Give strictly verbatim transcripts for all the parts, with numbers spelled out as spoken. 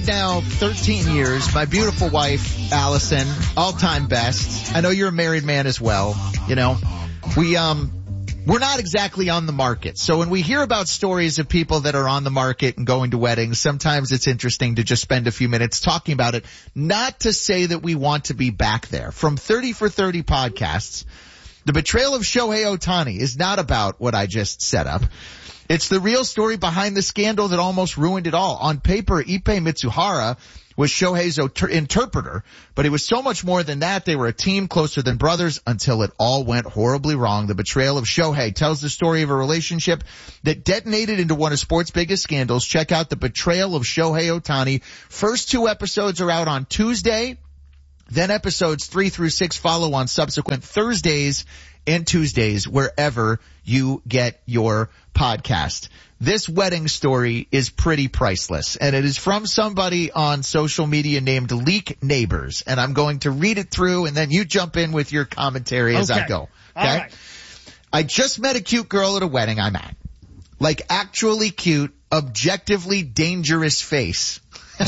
now thirteen years. My beautiful wife, Allison, all-time best. I know you're a married man as well. You know, we, um, we're not exactly on the market. So when we hear about stories of people that are on the market and going to weddings, sometimes it's interesting to just spend a few minutes talking about it. Not to say that we want to be back there. From thirty for thirty podcasts, the betrayal of Shohei Ohtani is not about what I just set up. It's the real story behind the scandal that almost ruined it all. On paper, Ippei Mitsuhara was Shohei's oter- interpreter, but it was so much more than that. They were a team closer than brothers until it all went horribly wrong. The betrayal of Shohei tells the story of a relationship that detonated into one of sports' biggest scandals. Check out The Betrayal of Shohei Ohtani. First two episodes are out on Tuesday. Then episodes three through six follow on subsequent Thursdays and Tuesdays, wherever you get your podcast. This wedding story is pretty priceless, and it is from somebody on social media named Leak Neighbors, and I'm going to read it through, and then you jump in with your commentary as okay. I go. Okay? All right. I just met a cute girl at a wedding I'm at. Like, actually cute, objectively dangerous face.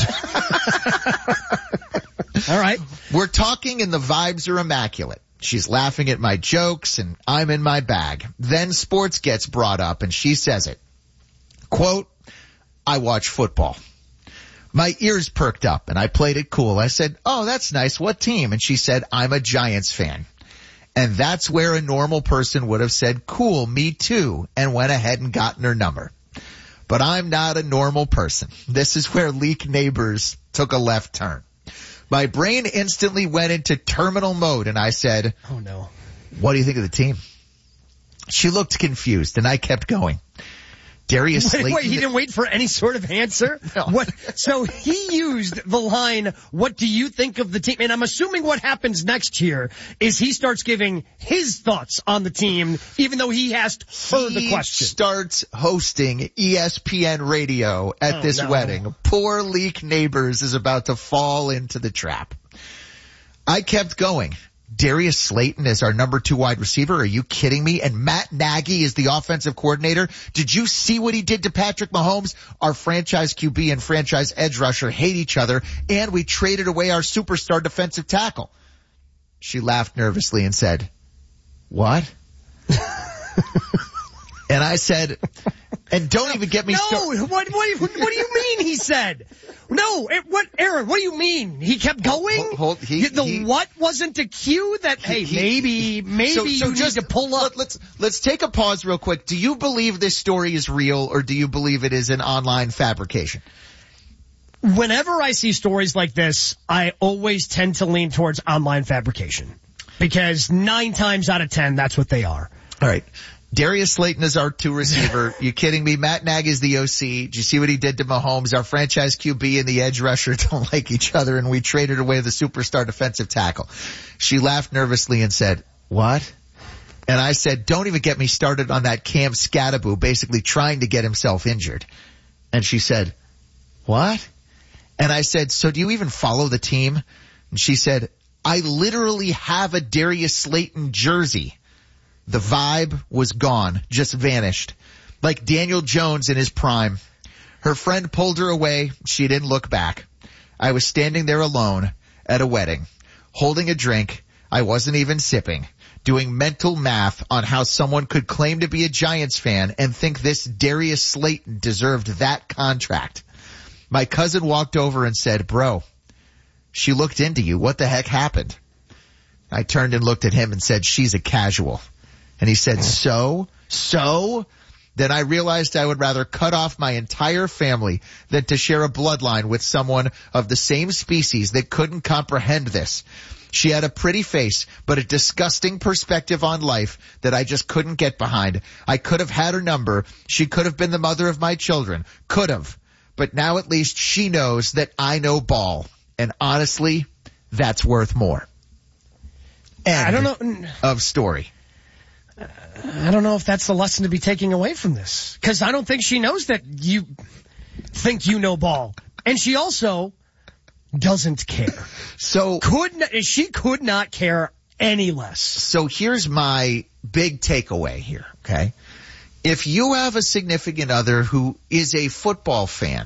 All right. We're talking and the vibes are immaculate. She's laughing at my jokes and I'm in my bag. Then sports gets brought up and she says it. Quote, I watch football. My ears perked up and I played it cool. I said, oh, that's nice. What team? And she said, I'm a Giants fan. And that's where a normal person would have said, cool, me too, and went ahead and gotten her number. But I'm not a normal person. This is where Leak Neighbors took a left turn. My brain instantly went into terminal mode and I said, oh no, what do you think of the team? She looked confused and I kept going. Darius wait, Slayton. Wait, he didn't wait for any sort of answer? No. What? So he used the line, what do you think of the team? And I'm assuming what happens next here is he starts giving his thoughts on the team, even though he asked her he the question. He starts hosting E S P N radio at oh, this no. wedding. Poor Leak Neighbors is about to fall into the trap. I kept going. Darius Slayton is our number two wide receiver. Are you kidding me? And Matt Nagy is the offensive coordinator. Did you see what he did to Patrick Mahomes? Our franchise Q B and franchise edge rusher hate each other, and we traded away our superstar defensive tackle. She laughed nervously and said, what? And I said, and don't even get me no, started. No, what, what, what do you mean he said? No, it, what, Aaron, what do you mean? He kept going? Hold, hold, he, the he, what wasn't a cue that, he, hey, he, maybe, maybe so, so you just, need to pull up. Let, let's, let's take a pause real quick. Do you believe this story is real or do you believe it is an online fabrication? Whenever I see stories like this, I always tend to lean towards online fabrication because nine times out of ten, that's what they are. All right. Darius Slayton is our two receiver. You kidding me? Matt Nagy is the O C. Did you see what he did to Mahomes? Our franchise Q B and the edge rusher don't like each other, and we traded away the superstar defensive tackle. She laughed nervously and said, what? And I said, don't even get me started on that Cam Scattaboo basically trying to get himself injured. And she said, what? And I said, so do you even follow the team? And she said, I literally have a Darius Slayton jersey. The vibe was gone, just vanished. Like Daniel Jones in his prime. Her friend pulled her away. She didn't look back. I was standing there alone at a wedding, holding a drink. I wasn't even sipping, doing mental math on how someone could claim to be a Giants fan and think this Darius Slayton deserved that contract. My cousin walked over and said, bro, she looked into you. What the heck happened? I turned and looked at him and said, she's a casual. And he said, so, so, then I realized I would rather cut off my entire family than to share a bloodline with someone of the same species that couldn't comprehend this. She had a pretty face, but a disgusting perspective on life that I just couldn't get behind. I could have had her number. She could have been the mother of my children. Could have. But now at least she knows that I know ball. And honestly, that's worth more. End I don't know. Of story. I don't know if that's the lesson to be taking away from this. Because I don't think she knows that you think you know ball. And she also doesn't care. So could not, she could not care any less. So here's my big takeaway here, okay? If you have a significant other who is a football fan,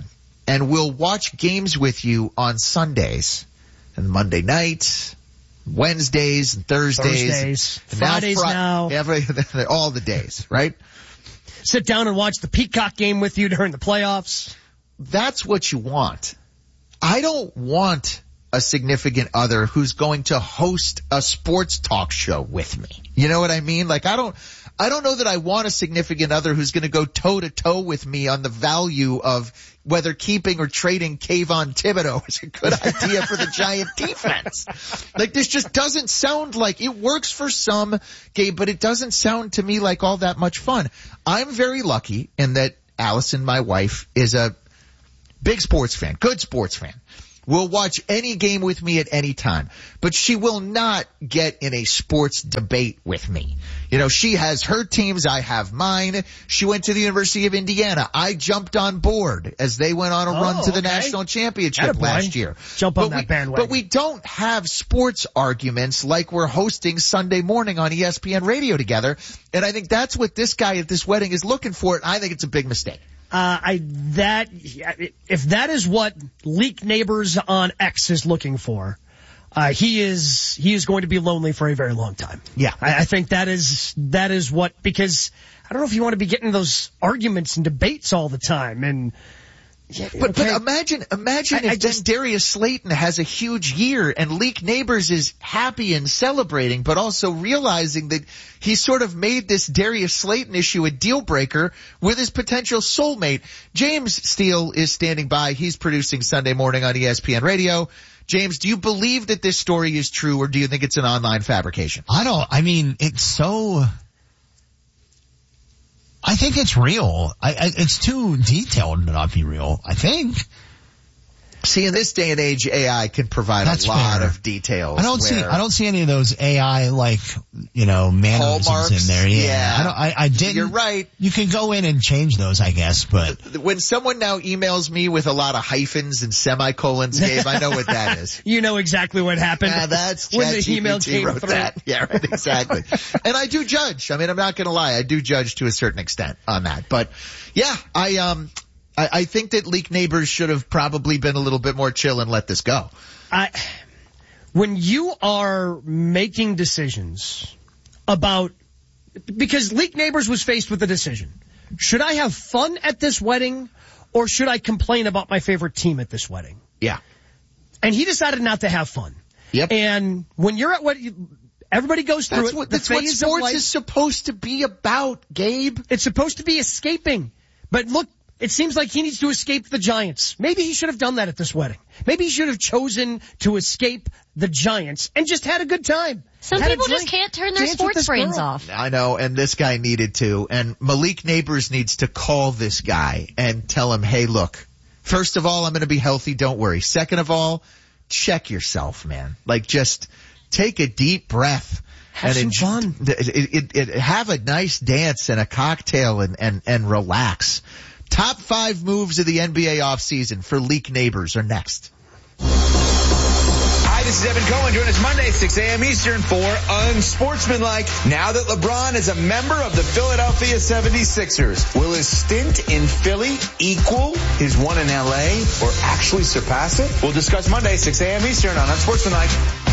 and we'll watch games with you on Sundays and Monday nights, Wednesdays and Thursdays. Thursdays, and Fridays Fri- now. Every, all the days, right? Sit down and watch the Peacock game with you during the playoffs. That's what you want. I don't want a significant other who's going to host a sports talk show with me. You know what I mean? Like I don't, I don't know that I want a significant other who's going to go toe to toe with me on the value of whether keeping or trading Kayvon Thibodeau is a good idea for the Giant defense. Like this just doesn't sound like it works for some, Gabe, but it doesn't sound to me like all that much fun. I'm very lucky in that Allison, my wife, is a big sports fan, good sports fan. Will watch any game with me at any time, but she will not get in a sports debate with me. You know, she has her teams, I have mine. She went to the University of Indiana. I jumped on board as they went on a oh, run to the okay. national championship Attaboy. last year. Jump on but that we, bandwagon. But we don't have sports arguments like we're hosting Sunday morning on E S P N radio together. And I think that's what this guy at this wedding is looking for. And I think it's a big mistake. Uh, I, that, if that is what Leak Neighbors on X is looking for, uh, he is, he is going to be lonely for a very long time. Yeah. I, I think that is, that is what, because I don't know if you want to be getting those arguments and debates all the time and, yeah, But, okay. but imagine, imagine I, if I just, then Darius Slayton has a huge year and Leak Neighbors is happy and celebrating, but also realizing that he sort of made this Darius Slayton issue a deal breaker with his potential soulmate. James Steele is standing by. He's producing Sunday morning on E S P N radio. James, do you believe that this story is true or do you think it's an online fabrication? I don't, I mean, it's so, I think it's real. I, I, it's too detailed to not be real, I think. See, in this day and age, A I can provide That's a lot fair. of details. I don't see, I don't see any of those A I like, you know, mannerisms Hallmarks, in there. Yeah. yeah. I don't, I, I didn't. You're right. You can go in and change those, I guess, but. When someone now emails me with a lot of hyphens and semicolons, Gabe, I know what that is. you know exactly what happened. Yeah, that's when the ChatGPT email came wrote through. that. Yeah, right, exactly. And I do judge. I mean, I'm not going to lie. I do judge to a certain extent on that. But yeah, I, um, I, I think that Leak Neighbors should have probably been a little bit more chill and let this go. I, when you are making decisions about, because Leak Neighbors was faced with a decision. Should I have fun at this wedding or should I complain about my favorite team at this wedding? Yeah. And he decided not to have fun. Yep. And when you're at what everybody goes through That's it. what, the that's what phase of sports life, is supposed to be about, Gabe. It's supposed to be escaping. But look, it seems like he needs to escape the Giants. Maybe he should have done that at this wedding. Maybe he should have chosen to escape the Giants and just had a good time. Some Had a people drink, just can't turn their dance with sports this brains girl. off. I know, and this guy needed to. And Malik Neighbors needs to call this guy and tell him, hey, look, first of all, I'm going to be healthy. Don't worry. Second of all, check yourself, man. Like, just take a deep breath. Have and some enjoy, fun. It, it, it, have a nice dance and a cocktail and, and, and relax. Top five moves of the N B A offseason for Leak Neighbors are next. Hi, this is Evan Cohen. Join us Monday, six a.m. Eastern for Unsportsmanlike. Now that LeBron is a member of the Philadelphia seventy-sixers, will his stint in Philly equal his one in L A or actually surpass it? We'll discuss Monday, six a.m. Eastern on Unsportsmanlike.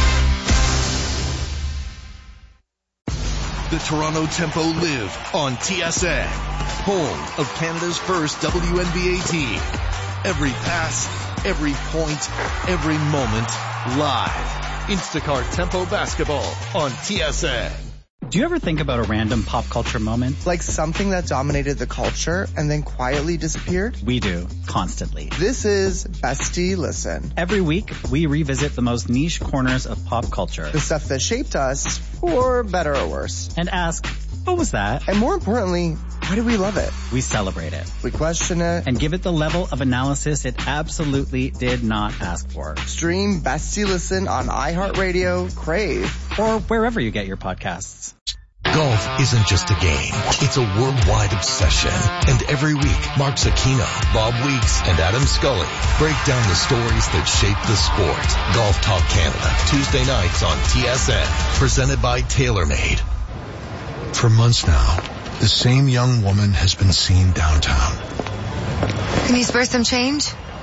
The Toronto Tempo live on T S N, home of Canada's first W N B A team. Every pass, every point, every moment, live. Instacart Tempo Basketball on T S N. Do you ever think about a random pop culture moment? Like something that dominated the culture and then quietly disappeared? We do, constantly. This is Bestie Listen. Every week, we revisit the most niche corners of pop culture. The stuff that shaped us, for better or worse. And ask, what was that? And more importantly, why do we love it? We celebrate it. We question it. And give it the level of analysis it absolutely did not ask for. Stream Bestie Listen on iHeartRadio, Crave, or wherever you get your podcasts. Golf isn't just a game. It's a worldwide obsession. And every week, Mark Zucchino, Bob Weeks, and Adam Scully break down the stories that shape the sport. Golf Talk Canada, Tuesday nights on T S N. Presented by TaylorMade. For months now, the same young woman has been seen downtown. Can you spare some change?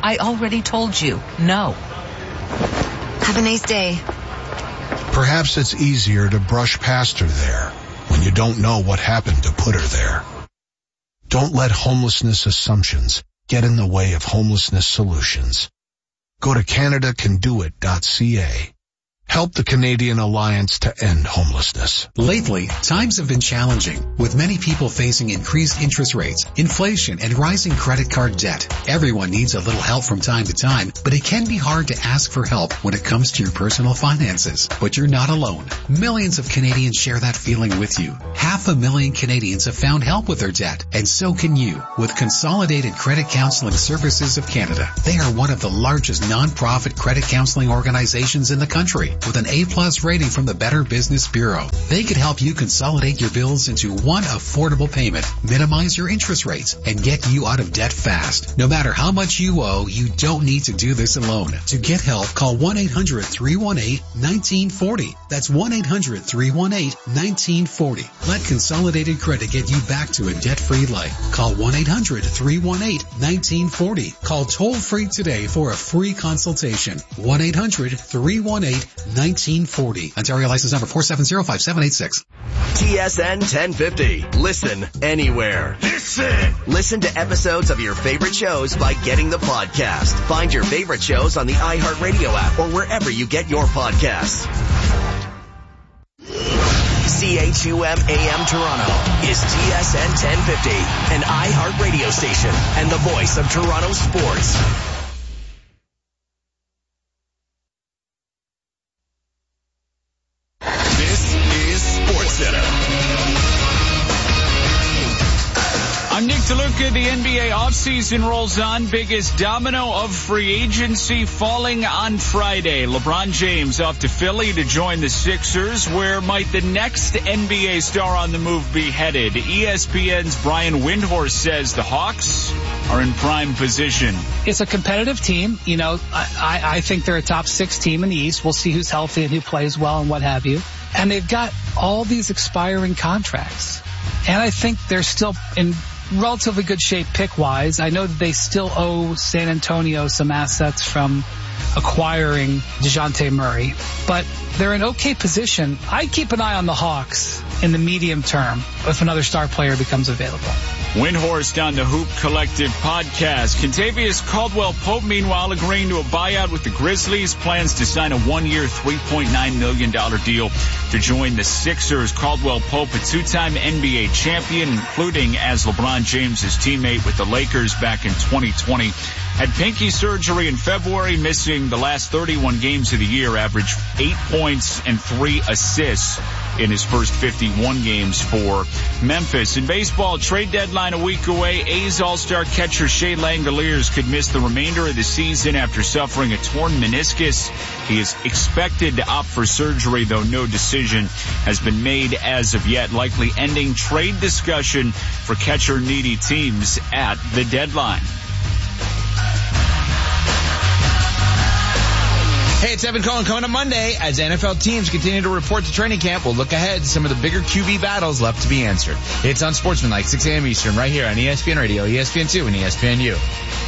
I already told you, no. Have a nice day. Perhaps it's easier to brush past her there when you don't know what happened to put her there. Don't let homelessness assumptions get in the way of homelessness solutions. Go to Canada Can Do It dot C A. Help the Canadian Alliance to End Homelessness. Lately, times have been challenging, with many people facing increased interest rates, inflation, and rising credit card debt. Everyone needs a little help from time to time, but it can be hard to ask for help when it comes to your personal finances. But you're not alone. Millions of Canadians share that feeling with you. Half a million Canadians have found help with their debt, and so can you with Consolidated Credit Counseling Services of Canada. They are one of the largest non-profit credit counseling organizations in the country, with an A-plus rating from the Better Business Bureau. They could help you consolidate your bills into one affordable payment, minimize your interest rates, and get you out of debt fast. No matter how much you owe, you don't need to do this alone. To get help, call one eight hundred, three one eight, one nine four zero. That's one eight hundred, three one eight, one nine four zero. Let Consolidated Credit get you back to a debt-free life. Call one eight hundred, three one eight, one nine four zero. Call toll-free today for a free consultation. one eight hundred, three one eight, nineteen forty. Ontario license number four seven zero five seven eight six. T S N ten fifty. Listen anywhere. Listen. Listen to episodes of your favorite shows by getting the podcast. Find your favorite shows on the iHeartRadio app or wherever you get your podcasts. C H U M A M Toronto is T S N ten fifty, an iHeartRadio station and the voice of Toronto sports. I'm Nick DeLuca. The N B A offseason rolls on. Biggest domino of free agency falling on Friday. LeBron James off to Philly to join the Sixers. Where might the next N B A star on the move be headed? E S P N's Brian Windhorst says the Hawks are in prime position. It's a competitive team. You know, I, I think they're a top six team in the East. We'll see who's healthy and who plays well and what have you. And they've got all these expiring contracts. And I think they're still in relatively good shape pick-wise. I know that they still owe San Antonio some assets from acquiring DeJounte Murray, but they're in okay position. I'd keep an eye on the Hawks in the medium term if another star player becomes available. Windhorst on the Hoop Collective podcast. Kentavious Caldwell-Pope, meanwhile, agreeing to a buyout with the Grizzlies. Plans to sign a one-year, three point nine million dollars deal to join the Sixers. Caldwell-Pope, a two-time N B A champion, including as LeBron James' teammate with the Lakers back in twenty twenty. Had pinky surgery in February, missing the last thirty-one games of the year, averaged eight points and three assists in his first fifty-one games for Memphis. In baseball, trade deadline a week away. A's All-Star catcher Shea Langoliers could miss the remainder of the season after suffering a torn meniscus. He is expected to opt for surgery, though no decision has been made as of yet, likely ending trade discussion for catcher-needy teams at the deadline. Hey, it's Evan Cohen coming up Monday. As N F L teams continue to report to training camp, we'll look ahead to some of the bigger Q B battles left to be answered. It's on Sportsmanlike, six a.m. Eastern, right here on E S P N Radio, E S P N two, and E S P N U.